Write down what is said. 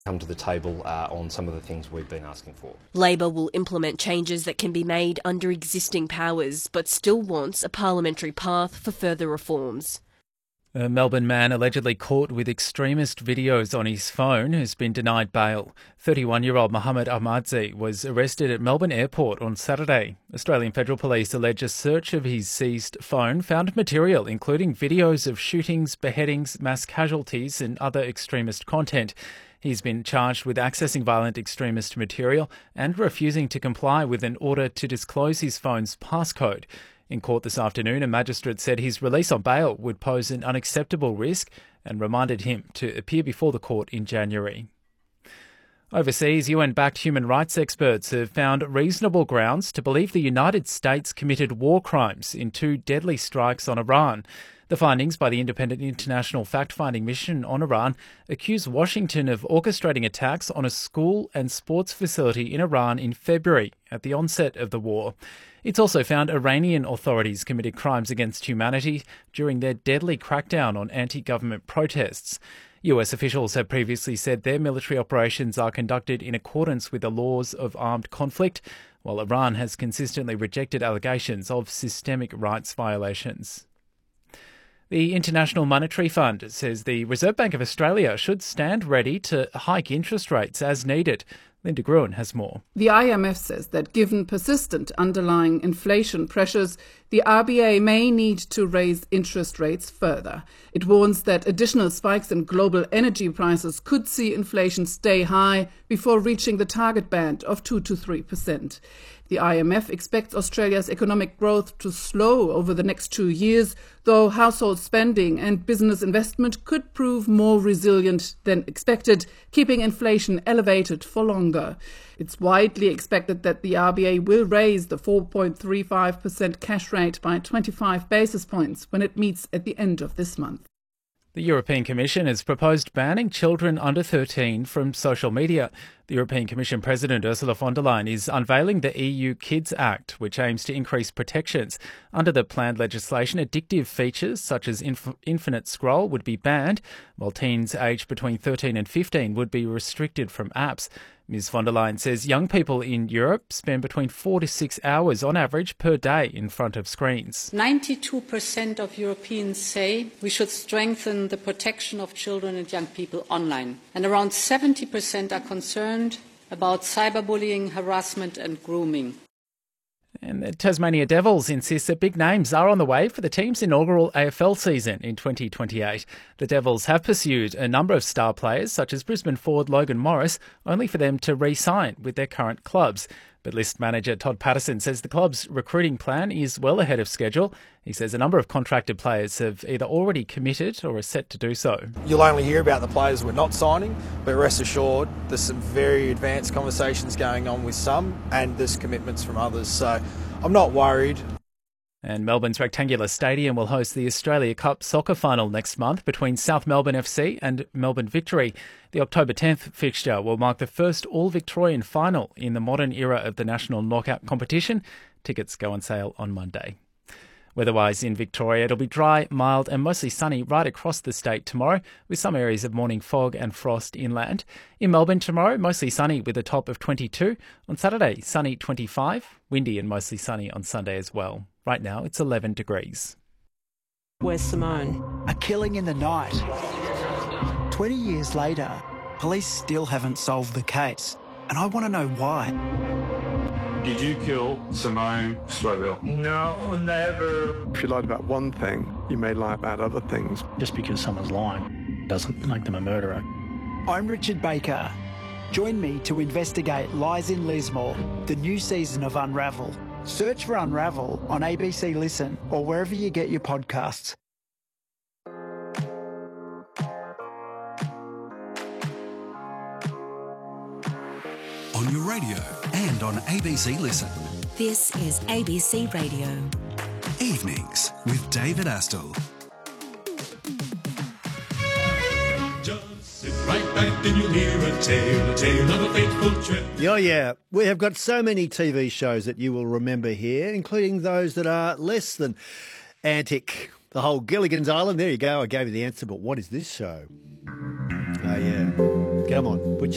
come to the table on some of the things we've been asking for. Labor will implement changes that can be made under existing powers, but still wants a parliamentary path for further reforms. A Melbourne man allegedly caught with extremist videos on his phone has been denied bail. 31-year-old Mohammed Ahmadzi was arrested at Melbourne Airport on Saturday. Australian Federal Police allege a search of his seized phone found material including videos of shootings, beheadings, mass casualties and other extremist content. He's been charged with accessing violent extremist material and refusing to comply with an order to disclose his phone's passcode. In court this afternoon, a magistrate said his release on bail would pose an unacceptable risk and reminded him to appear before the court in January. Overseas, UN-backed human rights experts have found reasonable grounds to believe the United States committed war crimes in 2 deadly strikes on Iran. The findings by the Independent International Fact-Finding Mission on Iran accuse Washington of orchestrating attacks on a school and sports facility in Iran in February, at the onset of the war. It's also found Iranian authorities committed crimes against humanity during their deadly crackdown on anti-government protests. US officials have previously said their military operations are conducted in accordance with the laws of armed conflict, while Iran has consistently rejected allegations of systemic rights violations. The International Monetary Fund says the Reserve Bank of Australia should stand ready to hike interest rates as needed. Linda Gruen has more. The IMF says that given persistent underlying inflation pressures, the RBA may need to raise interest rates further. It warns that additional spikes in global energy prices could see inflation stay high before reaching the target band of 2 to 3%. The IMF expects Australia's economic growth to slow over the next 2 years, though household spending and business investment could prove more resilient than expected, keeping inflation elevated for longer. It's widely expected that the RBA will raise the 4.35% cash rate by 25 basis points when it meets at the end of this month. The European Commission has proposed banning children under 13 from social media. The European Commission President Ursula von der Leyen is unveiling the EU Kids Act, which aims to increase protections. Under the planned legislation, addictive features such as infinite scroll would be banned, while teens aged between 13 and 15 would be restricted from apps. Ms von der Leyen says young people in Europe spend between 4 to 6 hours on average per day in front of screens. 92% of Europeans say we should strengthen the protection of children and young people online. And around 70% are concerned about cyberbullying, harassment and grooming. And the Tasmania Devils insist that big names are on the way for the team's inaugural AFL season in 2028. The Devils have pursued a number of star players, such as Brisbane forward Logan Morris, only for them to re-sign with their current clubs. But list manager Todd Patterson says the club's recruiting plan is well ahead of schedule. He says a number of contracted players have either already committed or are set to do so. You'll only hear about the players we're not signing, but rest assured there's some very advanced conversations going on with some and there's commitments from others. So I'm not worried. And Melbourne's Rectangular Stadium will host the Australia Cup soccer final next month between South Melbourne FC and Melbourne Victory. The October 10th fixture will mark the first all-Victorian final in the modern era of the national knockout competition. Tickets go on sale on Monday. Weather-wise in Victoria, it'll be dry, mild and mostly sunny right across the state tomorrow, with some areas of morning fog and frost inland. In Melbourne tomorrow, mostly sunny with a top of 22. On Saturday, sunny 25, windy and mostly sunny on Sunday as well. Right now, it's 11 degrees. Where's Simone? A killing in the night. 20 years later, police still haven't solved the case, and I want to know why. Did you kill Simone Scoville? No, never. If you lied about one thing, you may lie about other things. Just because someone's lying doesn't make them a murderer. I'm Richard Baker. Join me to investigate Lies in Lismore, the new season of Unravel. Search for Unravel on ABC Listen or wherever you get your podcasts. On your radio and on ABC Listen. This is ABC Radio. Evenings with David Astle. Just sit right back and you'll hear a tale of a fateful trip. Yeah. We have got so many TV shows that you will remember here, including those that are less than antic. The whole Gilligan's Island. There you go. I gave you the answer, but what is this show? Oh, yeah. Come on. Put